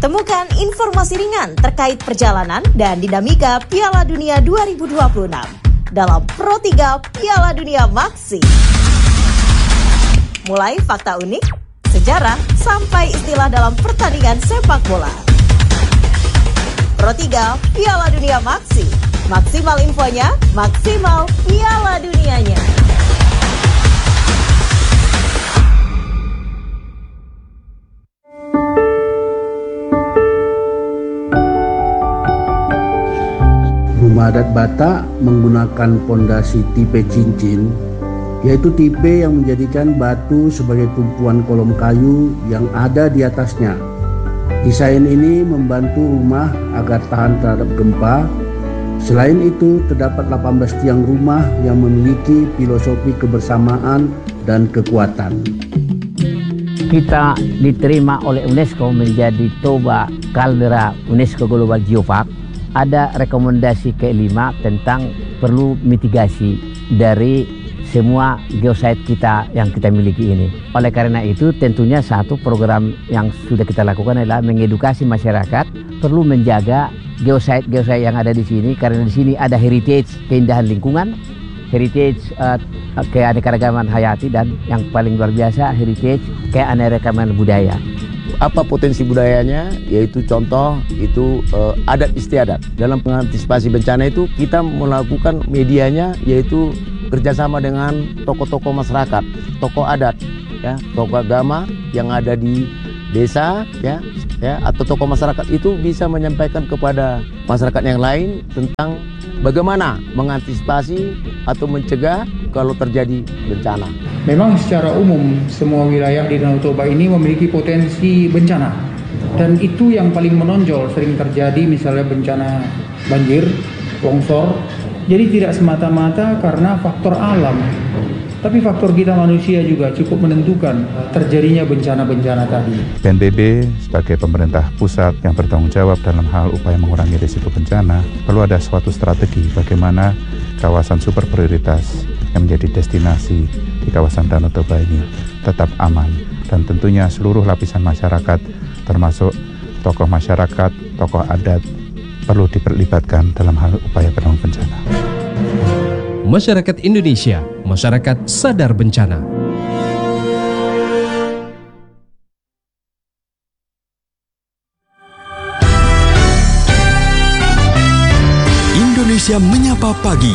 Temukan informasi ringan terkait perjalanan dan dinamika Piala Dunia 2026 dalam Pro 3 Piala Dunia Maxi. Mulai fakta unik, sejarah, sampai istilah dalam pertandingan sepak bola. Pro 3 Piala Dunia Maxi. Maksimal infonya, maksimal Piala Dunianya. Rumah adat Batak menggunakan pondasi tipe cincin, yaitu tipe yang menjadikan batu sebagai tumpuan kolom kayu yang ada di atasnya. Desain ini membantu rumah agar tahan terhadap gempa. Selain itu, terdapat 18 tiang rumah yang memiliki filosofi kebersamaan dan kekuatan. Kita diterima oleh UNESCO menjadi Toba Caldera UNESCO Global Geopark. Ada rekomendasi kelima tentang perlu mitigasi dari semua geosite kita yang kita miliki ini. Oleh karena itu tentunya satu program yang sudah kita lakukan adalah mengedukasi masyarakat perlu menjaga geosite yang ada di sini, karena di sini ada heritage keindahan lingkungan, heritage keanekaragaman hayati, dan yang paling luar biasa heritage keanekaragaman budaya. Apa potensi budayanya, yaitu contoh itu adat istiadat. Dalam mengantisipasi bencana itu kita melakukan medianya yaitu kerjasama dengan tokoh-tokoh masyarakat, tokoh adat, ya, tokoh agama yang ada di desa, ya, atau tokoh masyarakat itu bisa menyampaikan kepada masyarakat yang lain tentang bagaimana mengantisipasi atau mencegah kalau terjadi bencana. Memang secara umum semua wilayah di Danau Toba ini memiliki potensi bencana, dan itu yang paling menonjol sering terjadi, misalnya bencana banjir, longsor. Jadi tidak semata-mata karena faktor alam, tapi faktor kita manusia juga cukup menentukan terjadinya bencana-bencana tadi. BNPB sebagai pemerintah pusat yang bertanggung jawab dalam hal upaya mengurangi risiko bencana, perlu ada suatu strategi bagaimana kawasan super prioritas yang menjadi destinasi di kawasan Danau Toba ini tetap aman, dan tentunya seluruh lapisan masyarakat termasuk tokoh masyarakat, tokoh adat perlu diperlibatkan dalam hal upaya penanggulangan bencana. Masyarakat Indonesia, masyarakat sadar bencana. Indonesia Menyapa Pagi.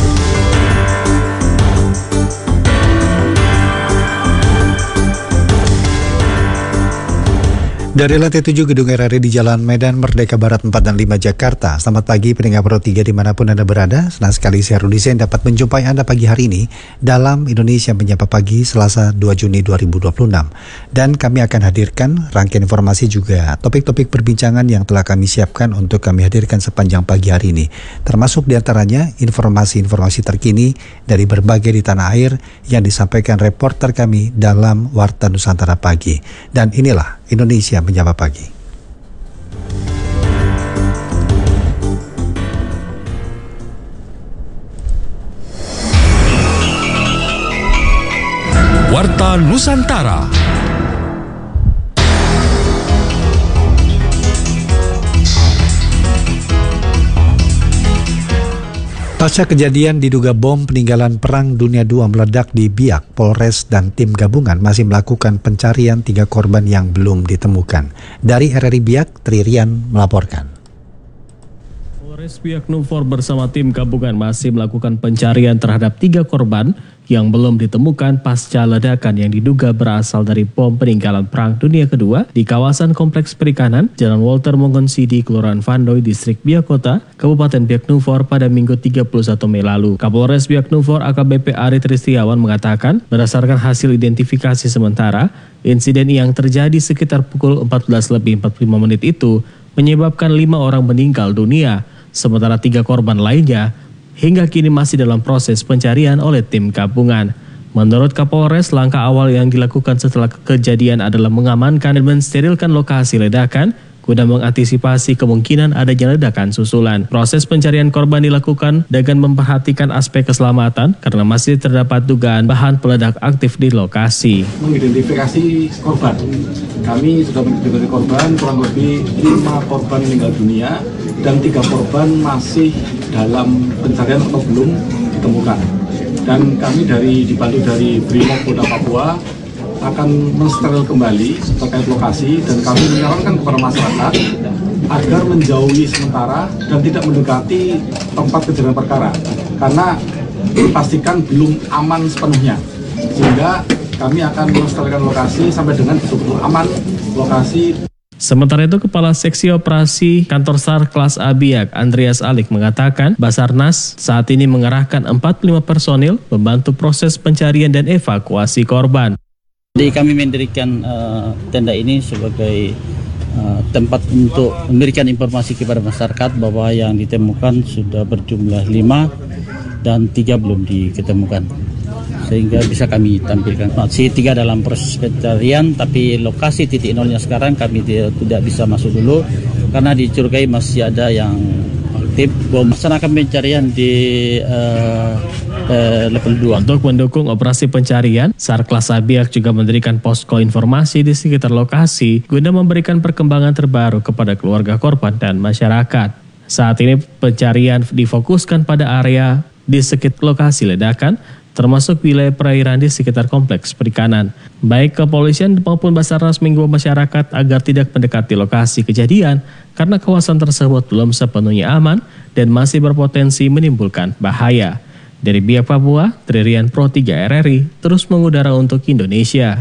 Dari lantai 7 Gedung RRI di Jalan Medan Merdeka Barat 4 dan 5 Jakarta. Selamat pagi pendengar Pro 3 dimanapun Anda berada. Senang sekali saya Rudi Sen dapat menjumpai Anda pagi hari ini dalam Indonesia Menyapa Pagi Selasa 2 Juni 2026. Dan kami akan hadirkan rangkaian informasi juga topik-topik perbincangan yang telah kami siapkan untuk kami hadirkan sepanjang pagi hari ini. Termasuk diantaranya informasi-informasi terkini dari berbagai di tanah air yang disampaikan reporter kami dalam Warta Nusantara Pagi. Dan inilah Indonesia Menyapa Pagi. Warta Nusantara. Pasca kejadian diduga bom peninggalan Perang Dunia II meledak di Biak, Polres dan tim gabungan masih melakukan pencarian 3 korban yang belum ditemukan. Dari RRI Biak, Tririan melaporkan. Polres Biak Numfor bersama tim gabungan masih melakukan pencarian terhadap 3 korban yang belum ditemukan pasca ledakan yang diduga berasal dari bom peninggalan Perang Dunia II di kawasan Kompleks Perikanan, Jalan Walter Mongonsi di Kelurahan Vandoy, Distrik Biak Kota, Kabupaten Biak Numfor pada Minggu 31 Mei lalu. Kapolres Biak Numfor AKBP Ari Tristiawan mengatakan, berdasarkan hasil identifikasi sementara, insiden yang terjadi sekitar pukul 14.45 itu menyebabkan 5 orang meninggal dunia, sementara 3 korban lainnya hingga kini masih dalam proses pencarian oleh tim gabungan. Menurut Kapolres, langkah awal yang dilakukan setelah kejadian adalah mengamankan dan mensterilkan lokasi ledakan guna mengantisipasi kemungkinan adanya ledakan susulan. Proses pencarian korban dilakukan dengan memperhatikan aspek keselamatan karena masih terdapat dugaan bahan peledak aktif di lokasi. Mengidentifikasi korban, kami sudah mengidentifikasi korban, kurang lebih 5 korban meninggal dunia dan 3 korban masih dalam pencarian atau belum ditemukan. Dan kami dibantu dari Brimob Polda Papua akan mensteril kembali terkait lokasi, dan kami menyarankan kepada masyarakat agar menjauhi sementara dan tidak mendekati tempat kejadian perkara karena dipastikan belum aman sepenuhnya, sehingga kami akan mensterilkan lokasi sampai dengan betul-betul aman lokasi. Sementara itu, Kepala Seksi Operasi Kantor SAR Kelas A Biak, Andreas Alik, mengatakan Basarnas saat ini mengerahkan 45 personil membantu proses pencarian dan evakuasi korban. Jadi kami mendirikan tenda ini sebagai tempat untuk memberikan informasi kepada masyarakat bahwa yang ditemukan sudah berjumlah 5 dan 3 belum diketemukan. Sehingga bisa kami tampilkan. Masih 3 dalam proses pencarian, tapi lokasi titik nolnya sekarang kami tidak bisa masuk dulu karena dicurigai masih ada yang aktif. Melaksanakan pencarian di level 2. Untuk mendukung operasi pencarian, SAR Kelas A Biak juga mendirikan posko informasi di sekitar lokasi guna memberikan perkembangan terbaru kepada keluarga korban dan masyarakat. Saat ini pencarian difokuskan pada area di sekitar lokasi ledakan, termasuk wilayah perairan di sekitar kompleks perikanan. Baik kepolisian maupun Basarnas mengimbau masyarakat agar tidak mendekati lokasi kejadian karena kawasan tersebut belum sepenuhnya aman dan masih berpotensi menimbulkan bahaya. Dari Biak Papua, Tririan Pro 3 RRI terus mengudara untuk Indonesia.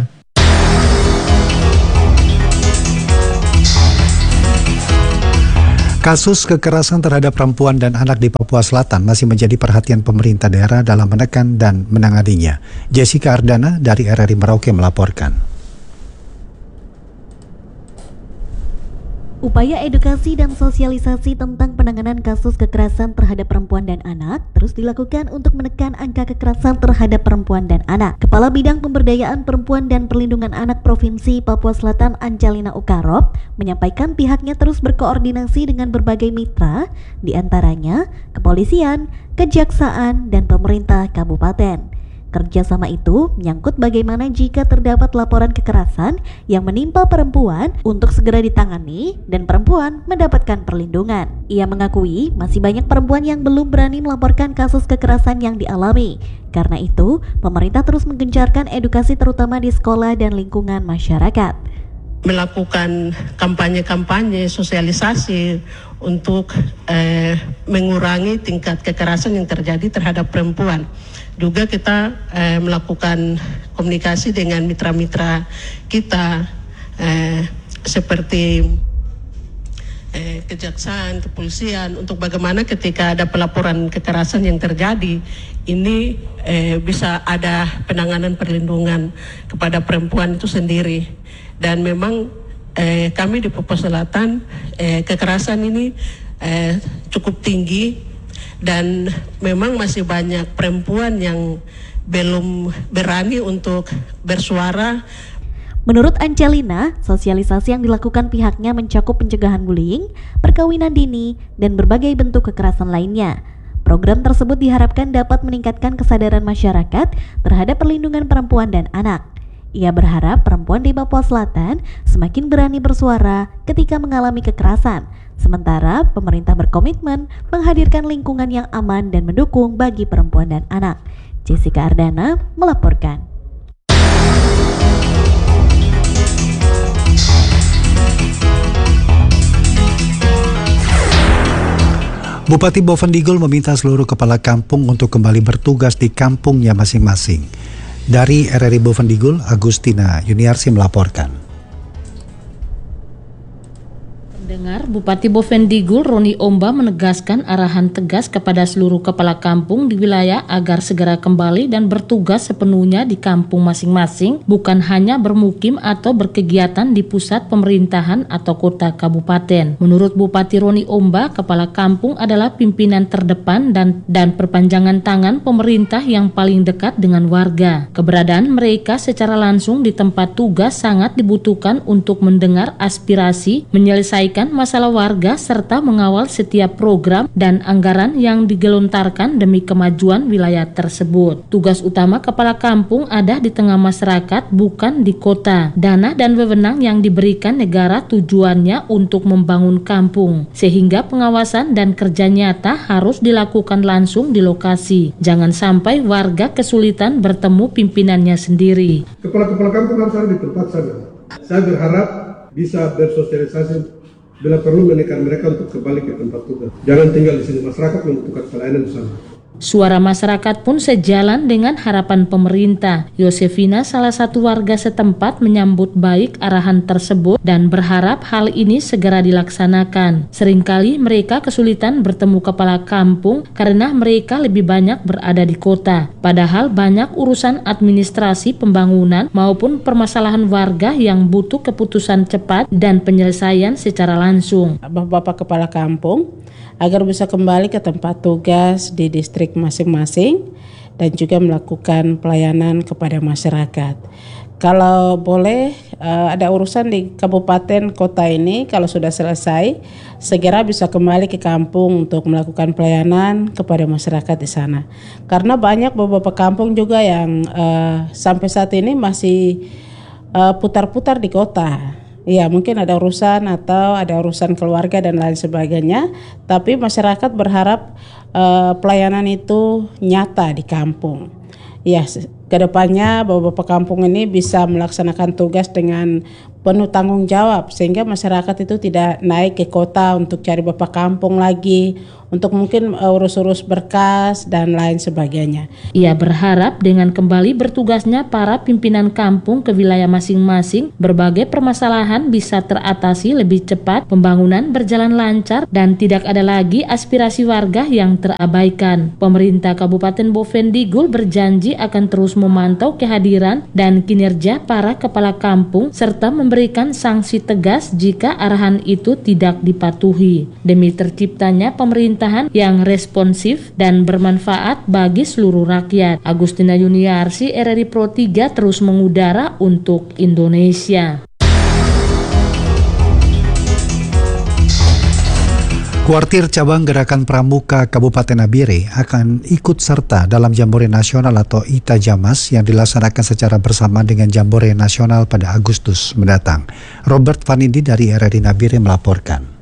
Kasus kekerasan terhadap perempuan dan anak di Papua Selatan masih menjadi perhatian pemerintah daerah dalam menekan dan menanganinya. Jessica Ardana dari RRI Merauke melaporkan. Upaya edukasi dan sosialisasi tentang penanganan kasus kekerasan terhadap perempuan dan anak terus dilakukan untuk menekan angka kekerasan terhadap perempuan dan anak. Kepala Bidang Pemberdayaan Perempuan dan Perlindungan Anak Provinsi Papua Selatan, Anjalina Ukarop, menyampaikan pihaknya terus berkoordinasi dengan berbagai mitra, diantaranya kepolisian, kejaksaan, dan pemerintah kabupaten. Kerjasama itu menyangkut bagaimana jika terdapat laporan kekerasan yang menimpa perempuan untuk segera ditangani dan perempuan mendapatkan perlindungan. Ia mengakui masih banyak perempuan yang belum berani melaporkan kasus kekerasan yang dialami. Karena itu, pemerintah terus menggencarkan edukasi terutama di sekolah dan lingkungan masyarakat. Melakukan kampanye-kampanye sosialisasi untuk mengurangi tingkat kekerasan yang terjadi terhadap perempuan. Juga kita melakukan komunikasi dengan mitra-mitra kita seperti kejaksaan, kepolisian, untuk bagaimana ketika ada pelaporan kekerasan yang terjadi ini bisa ada penanganan perlindungan kepada perempuan itu sendiri. Dan memang kami di Papua Selatan kekerasan ini cukup tinggi. Dan memang masih banyak perempuan yang belum berani untuk bersuara. Menurut Angelina, sosialisasi yang dilakukan pihaknya mencakup pencegahan bullying, perkawinan dini, dan berbagai bentuk kekerasan lainnya. Program tersebut diharapkan dapat meningkatkan kesadaran masyarakat terhadap perlindungan perempuan dan anak. Ia berharap perempuan di Papua Selatan semakin berani bersuara ketika mengalami kekerasan. Sementara pemerintah berkomitmen menghadirkan lingkungan yang aman dan mendukung bagi perempuan dan anak. Jessica Ardana melaporkan. Bupati Bovendigul meminta seluruh kepala kampung untuk kembali bertugas di kampungnya masing-masing. Dari RRI Bovendigul, Agustina Yuniarsi melaporkan. Dengar, Bupati Bovendigul Roni Omba menegaskan arahan tegas kepada seluruh kepala kampung di wilayah agar segera kembali dan bertugas sepenuhnya di kampung masing-masing, bukan hanya bermukim atau berkegiatan di pusat pemerintahan atau kota kabupaten. Menurut Bupati Roni Omba, kepala kampung adalah pimpinan terdepan dan perpanjangan tangan pemerintah yang paling dekat dengan warga. Keberadaan mereka secara langsung di tempat tugas sangat dibutuhkan untuk mendengar aspirasi, menyelesaikan menyelesaikan masalah warga serta mengawal setiap program dan anggaran yang digelontarkan demi kemajuan wilayah tersebut. Tugas utama kepala kampung ada di tengah masyarakat, bukan di kota. Dana dan wewenang yang diberikan negara tujuannya untuk membangun kampung, sehingga pengawasan dan kerja nyata harus dilakukan langsung di lokasi. Jangan sampai warga kesulitan bertemu pimpinannya sendiri. Kepala-kepala kampung harus ada di tempat sana. Saya berharap bisa bersosialisasi bila perlu menekan mereka untuk kembali ke tempat tugas. Jangan tinggal di sini, masyarakat membutuhkan pelayanan di sana. Suara masyarakat pun sejalan dengan harapan pemerintah. Yosefina, salah satu warga setempat, menyambut baik arahan tersebut dan berharap hal ini segera dilaksanakan. Seringkali mereka kesulitan bertemu kepala kampung karena mereka lebih banyak berada di kota. Padahal banyak urusan administrasi pembangunan maupun permasalahan warga yang butuh keputusan cepat dan penyelesaian secara langsung. Bapak kepala kampung agar bisa kembali ke tempat tugas di distrik masing-masing dan juga melakukan pelayanan kepada masyarakat. Kalau boleh ada urusan di kabupaten kota ini, kalau sudah selesai segera bisa kembali ke kampung untuk melakukan pelayanan kepada masyarakat di sana. Karena banyak beberapa kampung juga yang sampai saat ini masih putar-putar di kota. Ya, mungkin ada urusan atau ada urusan keluarga dan lain sebagainya, tapi masyarakat berharap pelayanan itu nyata di kampung. Ya, kedepannya beberapa kampung ini bisa melaksanakan tugas dengan penuh tanggung jawab sehingga masyarakat itu tidak naik ke kota untuk cari bapak kampung lagi, untuk mungkin urus-urus berkas dan lain sebagainya. Ia berharap dengan kembali bertugasnya para pimpinan kampung ke wilayah masing-masing, berbagai permasalahan bisa teratasi lebih cepat, pembangunan berjalan lancar, dan tidak ada lagi aspirasi warga yang terabaikan. Pemerintah Kabupaten Bovendigul berjanji akan terus memantau kehadiran dan kinerja para kepala kampung serta memberikan sanksi tegas jika arahan itu tidak dipatuhi, demi terciptanya pemerintahan yang responsif dan bermanfaat bagi seluruh rakyat. Agustina Yuniarsi, RRI Pro 3 terus mengudara untuk Indonesia. Kuartir Cabang Gerakan Pramuka Kabupaten Nabire akan ikut serta dalam Jambore Nasional atau ITA Jamnas yang dilaksanakan secara bersama dengan Jambore Nasional pada Agustus mendatang. Robert Vanindi dari RRI Nabire melaporkan.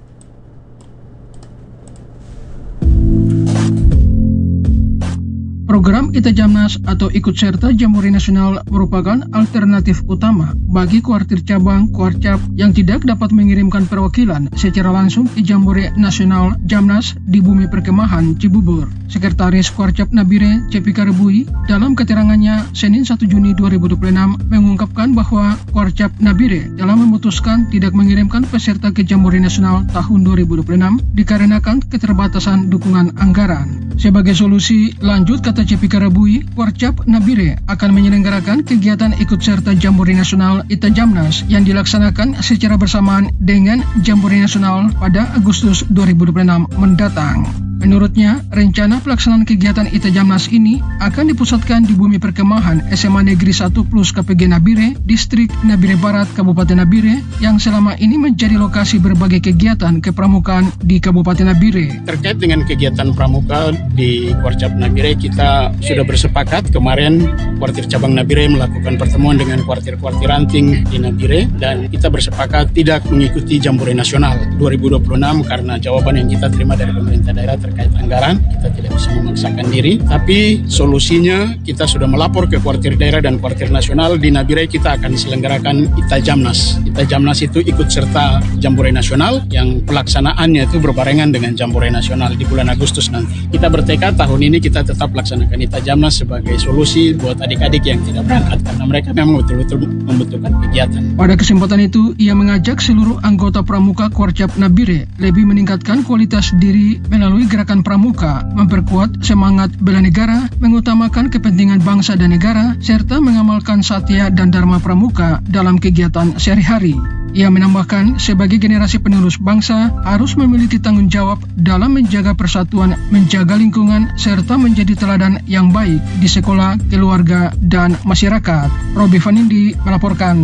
Program ITA Jamnas atau Ikut Serta Jambore Nasional merupakan alternatif utama bagi kuartir cabang Kuarcap yang tidak dapat mengirimkan perwakilan secara langsung ke Jambore Nasional Jamnas di Bumi Perkemahan Cibubur. Sekretaris Kuarcap Nabire, Cepi Karebui, dalam keterangannya Senin 1 Juni 2026 mengungkapkan bahwa Kuarcap Nabire telah memutuskan tidak mengirimkan peserta ke Jambore Nasional tahun 2026 dikarenakan keterbatasan dukungan anggaran. Sebagai solusi lanjut, kata Cepi Karebui, Kuarcap Nabire akan menyelenggarakan kegiatan ikut serta Jambore Nasional ITA Jamnas yang dilaksanakan secara bersamaan dengan Jambore Nasional pada Agustus 2026 mendatang. Menurutnya, rencana pelaksanaan kegiatan ITA Jamnas ini akan dipusatkan di Bumi Perkemahan SMA Negeri 1 Plus KPG Nabire, Distrik Nabire Barat, Kabupaten Nabire, yang selama ini menjadi lokasi berbagai kegiatan kepramukaan di Kabupaten Nabire. Terkait dengan kegiatan pramuka di Kuarcap Nabire, kita sudah bersepakat kemarin Kuartir Cabang Nabire melakukan pertemuan dengan kuartir-kuartir ranting di Nabire, dan kita bersepakat tidak mengikuti Jambore Nasional 2026 karena jawaban yang kita terima dari pemerintah daerah terkait anggaran, kita tidak bisa memaksakan diri. Tapi solusinya kita sudah melapor ke kuartir daerah dan kuartir nasional. Di Nabire kita akan selenggarakan ITA Jamnas. ITA Jamnas itu ikut serta Jambore Nasional yang pelaksanaannya itu berbarengan dengan Jambore Nasional di bulan Agustus nanti. Kita bertekad tahun ini kita tetap laksanakan ITA Jamnas sebagai solusi buat adik-adik yang tidak berangkat karena mereka memang betul-betul membutuhkan kegiatan. Pada kesempatan itu, ia mengajak seluruh anggota pramuka Kuarcap Nabire lebih meningkatkan kualitas diri melalui gerakan pramuka, memperkuat semangat bela negara, mengutamakan kepentingan bangsa dan negara, serta mengamalkan satya dan dharma pramuka dalam kegiatan sehari-hari. Ia menambahkan, sebagai generasi penerus bangsa harus memiliki tanggung jawab dalam menjaga persatuan, menjaga lingkungan, serta menjadi teladan yang baik di sekolah, keluarga, dan masyarakat. Robi Vanindi melaporkan.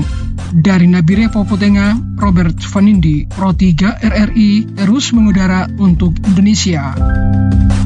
Dari Nabire Papua Tengah, Robert Vanindi, Pro 3 RRI, terus mengudara untuk Indonesia.